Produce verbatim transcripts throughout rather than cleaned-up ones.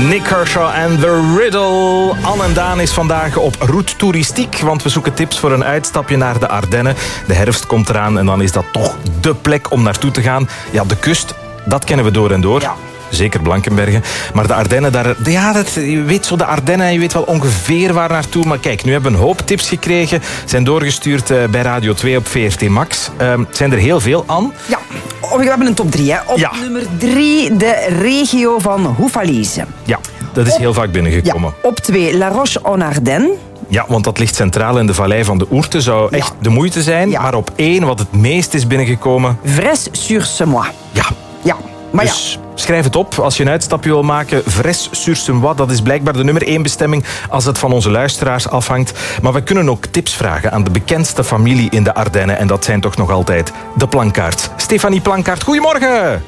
Nick Kershaw en The Riddle. Anne en Daan is vandaag op route toeristiek, want we zoeken tips voor een uitstapje naar de Ardennen. De herfst komt eraan en dan is dat toch dé plek om naartoe te gaan. Ja, de kust, dat kennen we door en door. Ja. Zeker Blankenbergen. Maar de Ardennen, daar, ja, dat, je weet zo de Ardennen en je weet wel ongeveer waar naartoe. Maar kijk, nu hebben we een hoop tips gekregen. Zijn doorgestuurd uh, bij Radio twee op V R T Max. Uh, zijn er heel veel, Anne? Ja, we hebben een top drie. Hè. Op ja. nummer drie de regio van Houffalize. Ja, dat is op, heel vaak binnengekomen. Ja, op twee La Roche-en-Ardenne. Ja, want dat ligt centraal in de vallei van de Ourthe. Zou echt ja. de moeite zijn. Ja. Maar op één, wat het meest is binnengekomen... Vresse-sur-Semois. Ja. Ja. Maar dus ja. schrijf het op als je een uitstapje wil maken. Vresse-sur-Semois, dat is blijkbaar de nummer één bestemming als het van onze luisteraars afhangt. Maar we kunnen ook tips vragen aan de bekendste familie in de Ardennen. En dat zijn toch nog altijd de Plankaarts. Stefanie Plankaart, goedemorgen!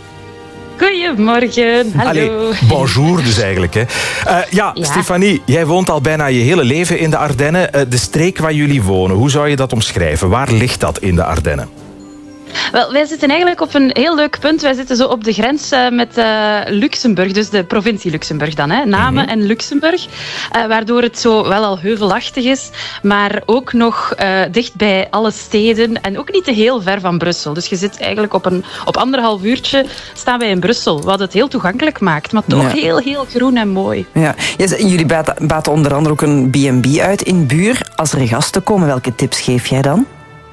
Goedemorgen, hallo. Allee, bonjour dus eigenlijk. Hè. Uh, ja, ja, Stefanie, jij woont al bijna je hele leven in de Ardennen. Uh, de streek waar jullie wonen, hoe zou je dat omschrijven? Waar ligt dat in de Ardennen? Wel, wij zitten eigenlijk op een heel leuk punt. Wij zitten zo op de grens uh, met uh, Luxemburg, dus de provincie Luxemburg dan. Hè. Namen mm-hmm. en Luxemburg. Uh, waardoor het zo wel al heuvelachtig is, maar ook nog uh, dicht bij alle steden en ook niet te heel ver van Brussel. Dus je zit eigenlijk op een op anderhalf uurtje staan wij in Brussel, wat het heel toegankelijk maakt, maar toch ja. heel, heel groen en mooi. Ja. Jullie baten, baten onder andere ook een B en B uit in Buur. Als er gasten komen, welke tips geef jij dan?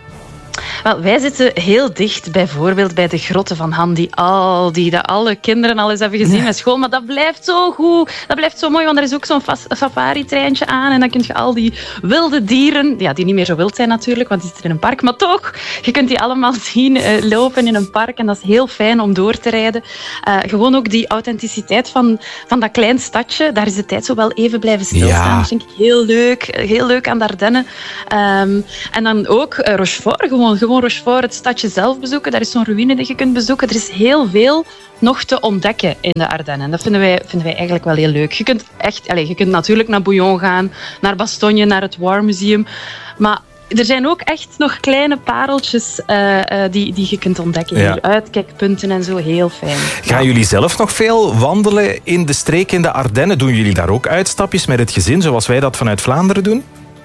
Wel, wij zitten heel dicht, bijvoorbeeld bij de grotten van Han, die al die dat alle kinderen al eens hebben gezien met school. Maar dat blijft zo goed, dat blijft zo mooi, want er is ook zo'n safari-treintje aan en dan kun je al die wilde dieren, ja, die niet meer zo wild zijn natuurlijk, want die zitten in een park, maar toch, je kunt die allemaal zien uh, lopen in een park en dat is heel fijn om door te rijden. Uh, gewoon ook die authenticiteit van, van dat klein stadje, daar is de tijd zo wel even blijven stilstaan. Ja. Dat vind ik heel leuk, heel leuk aan de Ardennen. Um, en dan ook uh, Rochefort, gewoon Gewoon Rochefort, het stadje zelf bezoeken. Daar is zo'n ruïne die je kunt bezoeken. Er is heel veel nog te ontdekken in de Ardennen. En dat vinden wij, vinden wij eigenlijk wel heel leuk. Je kunt, echt, allez, je kunt natuurlijk naar Bouillon gaan, naar Bastogne, naar het War Museum. Maar er zijn ook echt nog kleine pareltjes uh, uh, die, die je kunt ontdekken. Ja. Hier, uitkijkpunten en zo, heel fijn. Gaan jullie zelf nog veel wandelen in de streek in de Ardennen? Doen jullie daar ook uitstapjes met het gezin, zoals wij dat vanuit Vlaanderen doen?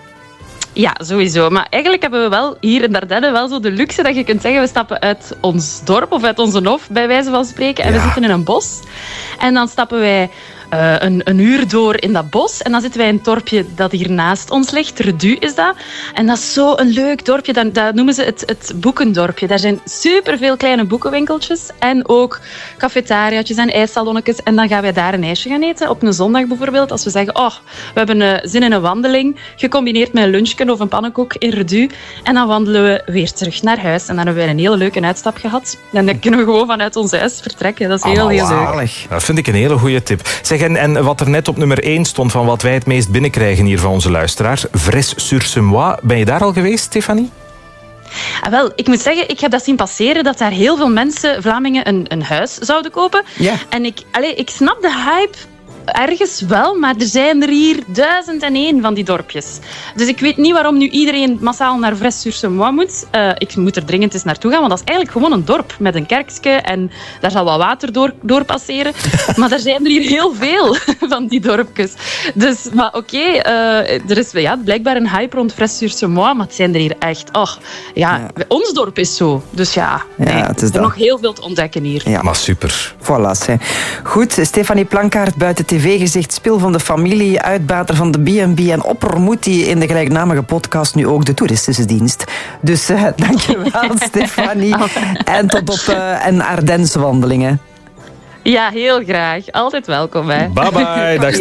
Ja, sowieso. Maar eigenlijk hebben we wel hier in de Ardennen wel zo de luxe dat je kunt zeggen, we stappen uit ons dorp of uit onze hof, bij wijze van spreken, en ja. we zitten in een bos. En dan stappen wij uh, een, een uur door in dat bos. En dan zitten wij in het dorpje dat hier naast ons ligt. Redu is dat. En dat is zo een leuk dorpje. Dat, dat noemen ze het, het boekendorpje. Daar zijn superveel kleine boekenwinkeltjes. En ook cafetariaatjes en ijssalonnetjes. En dan gaan wij daar een ijsje gaan eten. Op een zondag bijvoorbeeld. Als we zeggen, oh, we hebben uh, zin in een wandeling. Gecombineerd met een lunchje of een pannenkoek in Redu. En dan wandelen we weer terug naar huis. En dan hebben we een hele leuke uitstap gehad. En dan kunnen we gewoon vanuit ons huis vertrekken. Dat is heel, heel leuk. Dat vind ik een hele goede tip. Zeg, en, en wat er net op nummer één stond van wat wij het meest binnenkrijgen hier van onze luisteraars. Vresse-sur-Semois. Ben je daar al geweest, Stefanie? Ah, wel, ik moet zeggen, ik heb dat zien passeren dat daar heel veel mensen, Vlamingen, een, een huis zouden kopen. Ja. En ik, allez, ik snap de hype ergens wel, maar er zijn er hier duizend en één van die dorpjes. Dus ik weet niet waarom nu iedereen massaal naar Vresse-sur-Semois moet. Uh, ik moet er dringend eens naartoe gaan, want dat is eigenlijk gewoon een dorp met een kerkje en daar zal wat water door, door passeren. Maar er zijn er hier heel veel van die dorpjes. Dus, maar oké, okay, uh, er is ja, blijkbaar een hype rond Vresse-sur-Semois, maar het zijn er hier echt, oh, ja, ja. ons dorp is zo. Dus ja, ja nee, het is er nog heel veel te ontdekken hier. Ja, maar super. Voilà, hè. Goed, Stefanie Plankaart, buiten tv-gezicht, spil van de familie, uitbater van de B en B en oppermoed die in de gelijknamige podcast nu ook de toeristische dienst. Dus uh, dankjewel, Stefanie. En tot op uh, een Ardense wandelingen. Ja, heel graag. Altijd welkom. Hè. Bye bye. Dag.